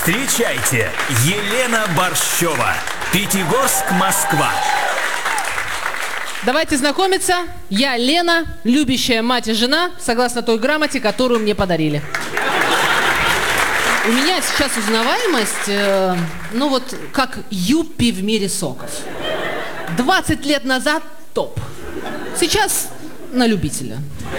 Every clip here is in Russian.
Встречайте, Елена Борщева, Пятигорск, Москва. Давайте знакомиться. Я Лена, любящая мать и жена, согласно той грамоте, которую мне подарили. У меня сейчас узнаваемость, ну вот, как юппи в мире соков. 20 лет назад топ. Сейчас на любителя.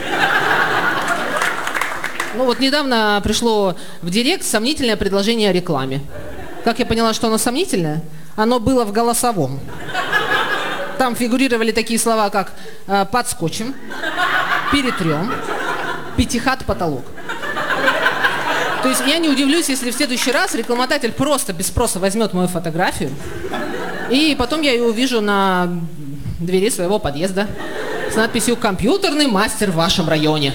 Ну вот недавно пришло в директ сомнительное предложение о рекламе. Как я поняла, что оно сомнительное? Оно было в голосовом. Там фигурировали такие слова, как «подскочим», «перетрем», «пятихат потолок». То есть я не удивлюсь, если в следующий раз рекламодатель просто без спроса возьмет мою фотографию, и потом я ее увижу на двери своего подъезда с надписью «Компьютерный мастер в вашем районе».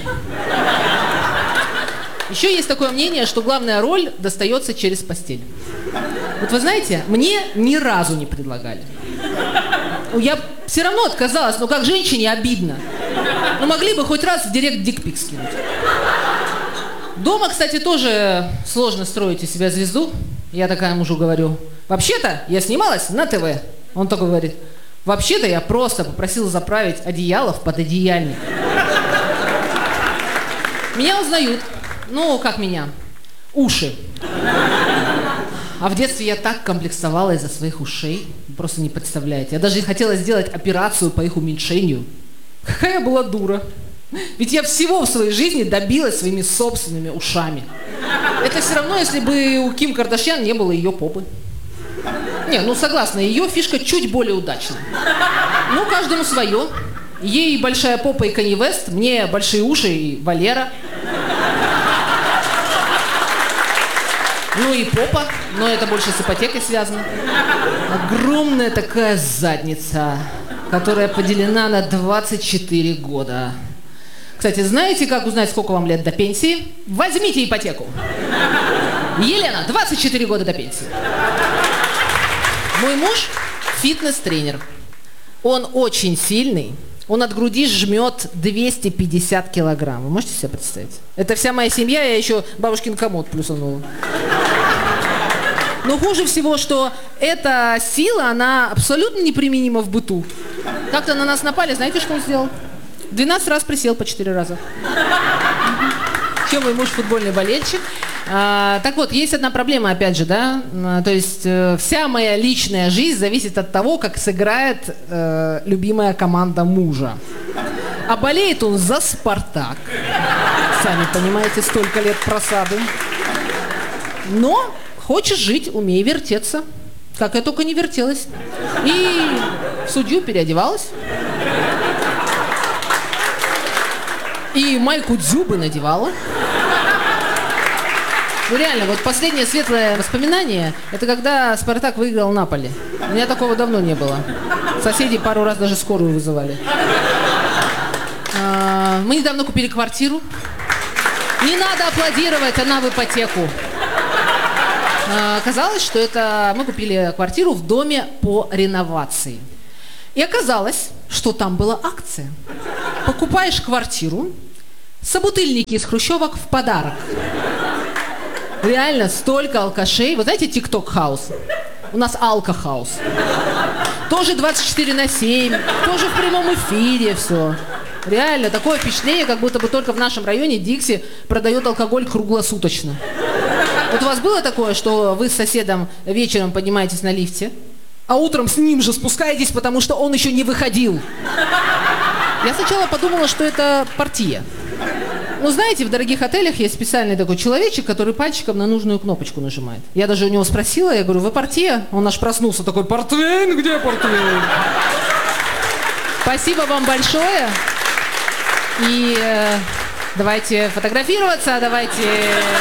Еще есть такое мнение, что главная роль достается через постель. Вот вы знаете, мне ни разу не предлагали. Я все равно отказалась, но как женщине обидно. Ну могли бы хоть раз в директ дикпик скинуть. Дома, кстати, тоже сложно строить из себя звезду. Я такая мужу говорю: вообще-то я снималась на ТВ. Он только говорит: вообще-то я просто попросила заправить одеяло в пододеяльник. Меня узнают. Ну, как меня? Уши. А в детстве я так комплексовала из-за своих ушей. Вы просто не представляете. Я даже хотела сделать операцию по их уменьшению. Какая я была дура. Ведь я всего в своей жизни добилась своими собственными ушами. Это все равно, если бы у Ким Кардашьян не было ее попы. Не, ну согласна, ее фишка чуть более удачная. Ну, каждому свое. Ей большая попа и Канье Вест, мне большие уши и Валера. Ну и попа, но это больше с ипотекой связано. Огромная такая задница, которая поделена на 24 года. Кстати, знаете, как узнать, сколько вам лет до пенсии? Возьмите ипотеку. Елена, 24 года до пенсии. Мой муж фитнес-тренер. Он очень сильный. Он от груди жмет 250 килограмм. Вы можете себе представить? Это вся моя семья, я еще бабушкин комод плюсанула. Но хуже всего, что эта сила, она абсолютно неприменима в быту. Как-то на нас напали, знаете, что он сделал? 12 раз присел по 4 раза. Еще мой муж футбольный болельщик. Так вот, есть одна проблема, опять же, да? То есть вся моя личная жизнь зависит от того, как сыграет любимая команда мужа. А болеет он за «Спартак». Сами понимаете, столько лет просады. Но хочешь жить, умей вертеться. Как я только не вертелась. И в судью переодевалась. И майку Дзюбы надевала. Ну реально, вот последнее светлое воспоминание, это когда «Спартак» выиграл Наполи. У меня такого давно не было. Соседи пару раз даже скорую вызывали. Мы недавно купили квартиру. Не надо аплодировать, она в ипотеку. Оказалось, что это мы купили квартиру в доме по реновации. И оказалось, что там была акция. Покупаешь квартиру, собутыльники из хрущевок в подарок. Реально, столько алкашей. Вы знаете TikTok-хаус? У нас алко-хаус. Тоже 24/7, тоже в прямом эфире все. Реально, такое впечатление, как будто бы только в нашем районе Дикси продает алкоголь круглосуточно. Вот у вас было такое, что вы с соседом вечером поднимаетесь на лифте, а утром с ним же спускаетесь, потому что он еще не выходил? Я сначала подумала, что это партия. Ну, знаете, в дорогих отелях есть специальный такой человечек, который пальчиком на нужную кнопочку нажимает. Я даже у него спросила, я говорю: вы партия? Он аж проснулся такой: портвейн, где портвейн? Спасибо вам большое. И давайте фотографироваться, давайте...